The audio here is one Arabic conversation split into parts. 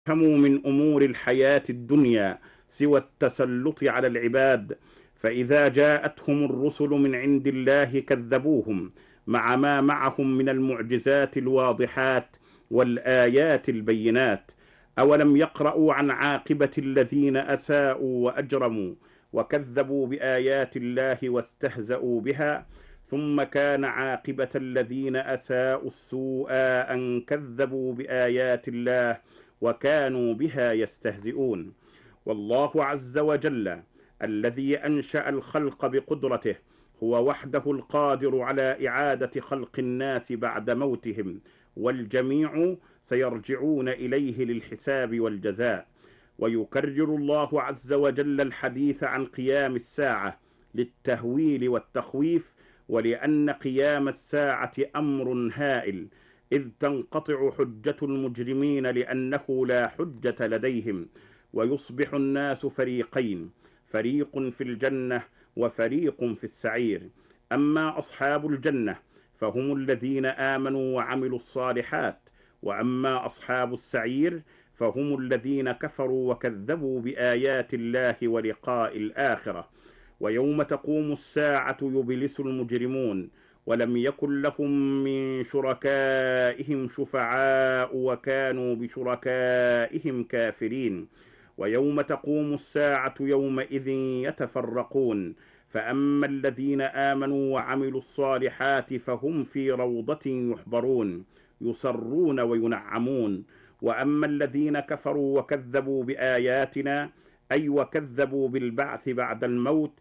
هموا من أمور الحياة الدنيا سوى التسلط على العباد، فإذا جاءتهم الرسل من عند الله كذبوهم مع ما معهم من المعجزات الواضحات والآيات البينات. أولم يقرأوا عن عاقبة الذين أساءوا وأجرموا وكذبوا بآيات الله واستهزأوا بها، ثم كان عاقبة الذين أساءوا السوء أن كذبوا بآيات الله وكانوا بها يستهزئون. والله عز وجل الذي أنشأ الخلق بقدرته هو وحده القادر على إعادة خلق الناس بعد موتهم، والجميع سيرجعون إليه للحساب والجزاء. ويكرر الله عز وجل الحديث عن قيام الساعة للتهويل والتخويف، ولأن قيام الساعة أمر هائل، إذ تنقطع حجة المجرمين لأنه لا حجة لديهم، ويصبح الناس فريقين، فريق في الجنة وفريق في السعير. أما أصحاب الجنة فهم الذين آمنوا وعملوا الصالحات، وأما أصحاب السعير فهم الذين كفروا وكذبوا بآيات الله ولقاء الآخرة. ويوم تقوم الساعة يبلس المجرمون، ولم يكن لهم من شركائهم شفعاء وكانوا بشركائهم كافرين. ويوم تقوم الساعة يومئذ يتفرقون، فأما الذين آمنوا وعملوا الصالحات فهم في روضة يحبرون يسرون وينعمون. وأما الذين كفروا وكذبوا بآياتنا أي وكذبوا بالبعث بعد الموت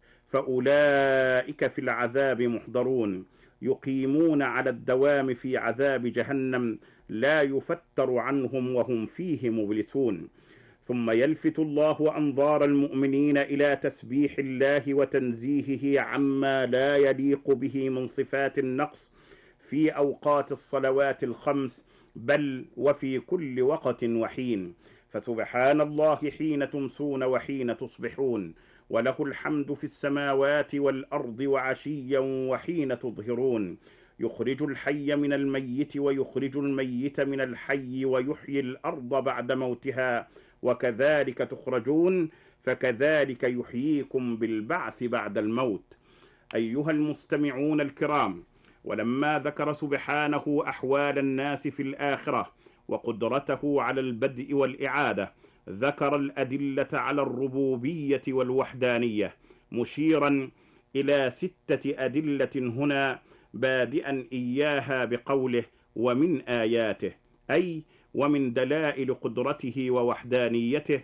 فأولئك في العذاب محضرون، يقيمون على الدوام في عذاب جهنم لا يفتر عنهم وهم فيه مبلسون. ثم يلفت الله أنظار المؤمنين إلى تسبيح الله وتنزيهه عما لا يليق به من صفات النقص في أوقات الصلوات الخمس، بل وفي كل وقت وحين. فسبحان الله حين تمسون وحين تصبحون، وله الحمد في السماوات والأرض وعشيا وحين تظهرون. يخرج الحي من الميت ويخرج الميت من الحي ويحيي الأرض بعد موتها وكذلك تخرجون، فكذلك يحييكم بالبعث بعد الموت. أيها المستمعون الكرام، ولما ذكر سبحانه أحوال الناس في الآخرة وقدرته على البدء والإعادة، ذكر الأدلة على الربوبية والوحدانية، مشيرا إلى 6 أدلة هنا، بادئا إياها بقوله ومن آياته، أي ومن دلائل قدرته ووحدانيته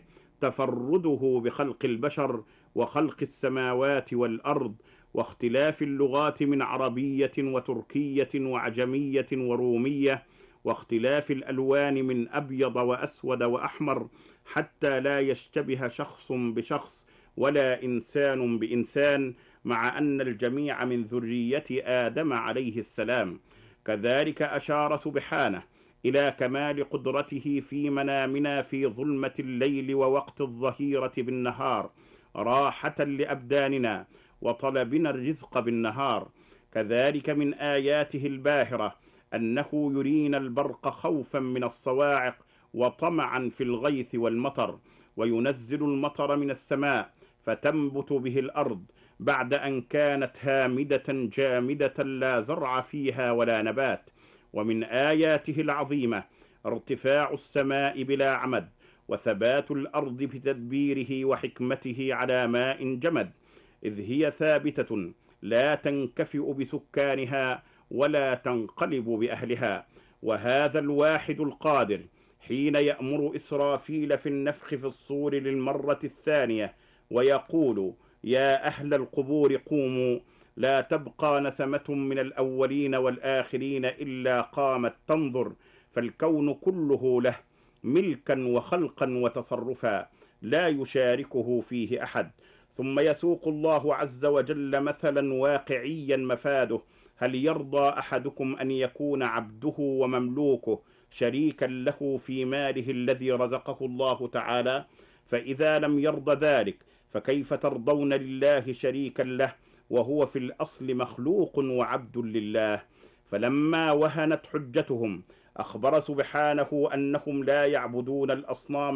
تفرده بخلق البشر وخلق السماوات والأرض، واختلاف اللغات من عربية وتركية وعجمية ورومية، واختلاف الألوان من أبيض وأسود وأحمر، حتى لا يشتبه شخص بشخص ولا إنسان بإنسان، مع أن الجميع من ذرية آدم عليه السلام. كذلك أشار سبحانه إلى كمال قدرته في منامنا في ظلمة الليل ووقت الظهيرة بالنهار، راحة لأبداننا وطلبنا الرزق بالنهار. كذلك من آياته الباهرة أنه يرينا البرق خوفا من الصواعق وطمعا في الغيث والمطر، وينزل المطر من السماء فتنبت به الأرض بعد أن كانت هامدة جامدة لا زرع فيها ولا نبات. ومن آياته العظيمة ارتفاع السماء بلا عمد، وثبات الأرض بتدبيره وحكمته على ماء جمد، إذ هي ثابتة لا تنكفئ بسكانها ولا تنقلب بأهلها. وهذا الواحد القادر حين يأمر إسرافيل في النفخ في الصور للمرة الثانية ويقول يا أهل القبور قوموا، لا تبقى نسمة من الأولين والآخرين إلا قامت تنظر، فالكون كله له ملكا وخلقا وتصرفا لا يشاركه فيه أحد. ثم يسوق الله عز وجل مثلا واقعيا مفاده: هل يرضى أحدكم أن يكون عبده ومملوكه شريكا له في ماله الذي رزقه الله تعالى؟ فإذا لم يرضى ذلك فكيف ترضون لله شريكا له وهو في الأصل مخلوق وعبد لله؟ فلما وهنت حجتهم أخبر سبحانه أنهم لا يعبدون الأصنام